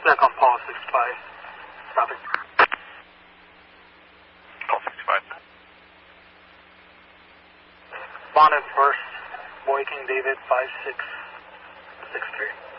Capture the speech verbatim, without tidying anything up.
check on Paul sixty-five. Copy. Paul sixty-five. Bond and first, Boy King David five six six three.